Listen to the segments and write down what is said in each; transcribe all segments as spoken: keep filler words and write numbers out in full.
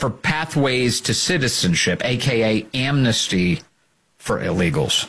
for Pathways to Citizenship, a k a amnesty for illegals.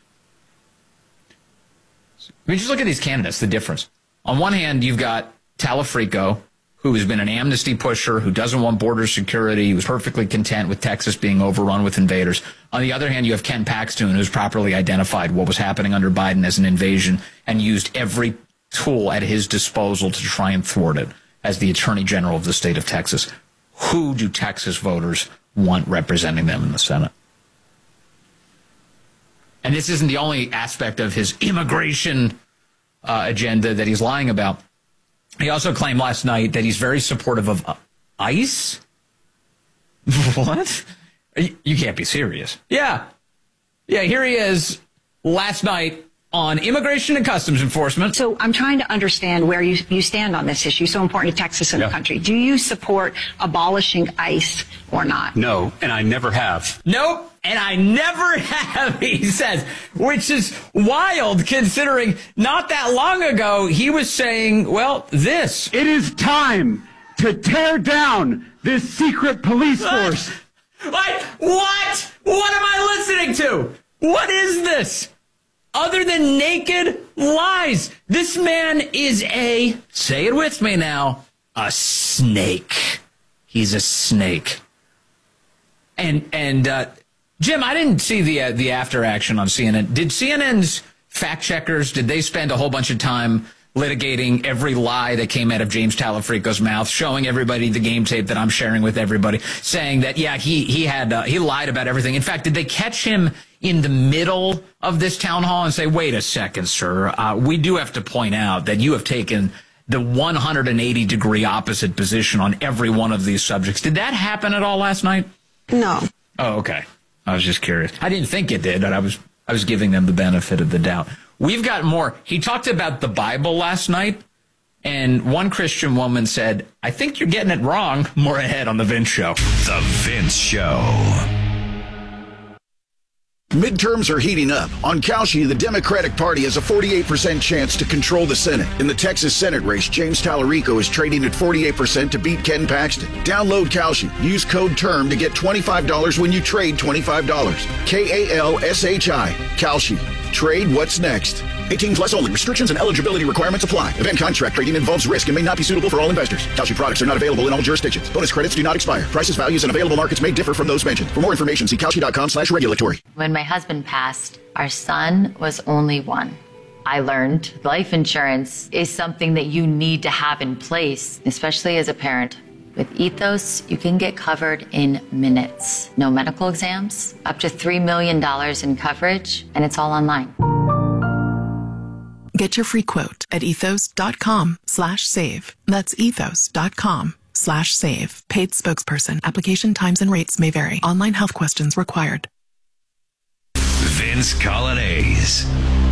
I mean, just look at these candidates, the difference. On one hand, you've got Talafrico, who has been an amnesty pusher, who doesn't want border security, who's perfectly content with Texas being overrun with invaders. On the other hand, you have Ken Paxton, who's properly identified what was happening under Biden as an invasion and used every tool at his disposal to try and thwart it as the Attorney General of the state of Texas. Who do Texas voters want representing them in the Senate? And this isn't the only aspect of his immigration uh, agenda that he's lying about. He also claimed last night that he's very supportive of uh, ICE. What? You can't be serious. Yeah. Yeah, here he is last night on immigration and customs enforcement. So I'm trying to understand where you, you stand on this issue, so important to Texas and yeah. the country. Do you support abolishing ICE or not? No, and I never have. Nope, and I never have, he says, which is wild considering not that long ago he was saying, well, this. It is time to tear down this secret police force. What? What? What am I listening to? What is this? Other than naked lies. This man is a, say it with me now, a snake. He's a snake. And, and uh, Jim, I didn't see the uh, the after action on C N N. Did C N N's fact checkers, did they spend a whole bunch of time litigating every lie that came out of James Talafrico's mouth, showing everybody the game tape that I'm sharing with everybody, saying that, yeah, he, he had, uh, he lied about everything. In fact, did they catch him in the middle of this town hall and say, wait a second, sir, uh, we do have to point out that you have taken the one hundred eighty degree opposite position on every one of these subjects. Did that happen at all last night? No. Oh, okay. I was just curious. I didn't think it did, but I was, I was giving them the benefit of the doubt. We've got more. He talked about the Bible last night, and one Christian woman said, I think you're getting it wrong. More ahead on The Vince Show. The Vince Show. Midterms are heating up. On Kalshi, the Democratic Party has a forty-eight percent chance to control the Senate. In the Texas Senate race, James Talarico is trading at forty-eight percent to beat Ken Paxton. Download Kalshi. Use code TERM to get twenty-five dollars when you trade twenty-five dollars. K A L S H I. Kalshi. Trade what's next. eighteen plus only. Restrictions and eligibility requirements apply. Event contract trading involves risk and may not be suitable for all investors. Kalshi products are not available in all jurisdictions. Bonus credits do not expire. Prices, values, and available markets may differ from those mentioned. For more information, see Kalshi.com slash regulatory. When my husband passed, our son was only one. I learned life insurance is something that you need to have in place, especially as a parent. With Ethos, you can get covered in minutes. No medical exams, up to three million dollars in coverage, and it's all online. Get your free quote at ethos.com slash save. That's ethos.com slash save. Paid spokesperson. Application times and rates may vary. Online health questions required. Vince Colonnese.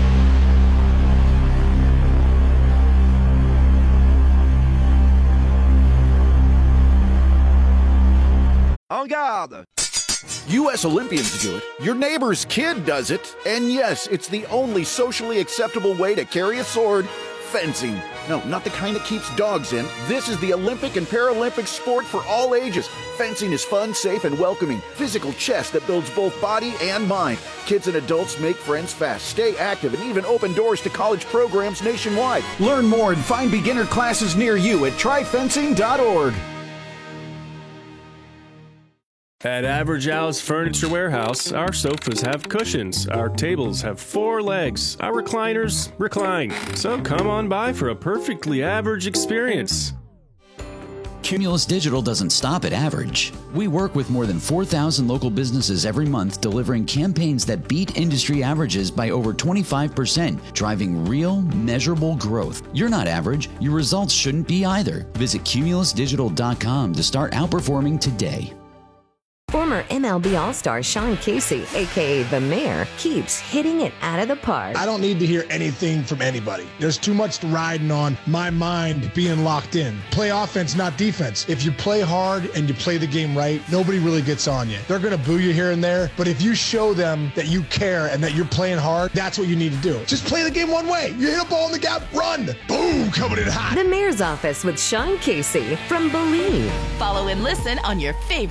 En garde! U S Olympians do it, your neighbor's kid does it, and yes, it's the only socially acceptable way to carry a sword, fencing. No, not the kind that keeps dogs in. This is the Olympic and Paralympic sport for all ages. Fencing is fun, safe, and welcoming. Physical chess that builds both body and mind. Kids and adults make friends fast, stay active, and even open doors to college programs nationwide. Learn more and find beginner classes near you at try fencing dot org. At Average Al's Furniture Warehouse, our sofas have cushions, our tables have four legs, our recliners recline. So come on by for a perfectly average experience. Cumulus Digital doesn't stop at average. We work with more than four thousand local businesses every month, delivering campaigns that beat industry averages by over twenty-five percent, driving real, measurable growth. You're not average. Your results shouldn't be either. Visit cumulus digital dot com to start outperforming today. Former M L B All-Star Sean Casey, a k a. The Mayor, keeps hitting it out of the park. I don't need to hear anything from anybody. There's too much riding on my mind being locked in. Play offense, not defense. If you play hard and you play the game right, nobody really gets on you. They're going to boo you here and there, but if you show them that you care and that you're playing hard, that's what you need to do. Just play the game one way. You hit a ball in the gap, run. Boom, coming in hot. The Mayor's Office with Sean Casey from Believe. Follow and listen on your favorite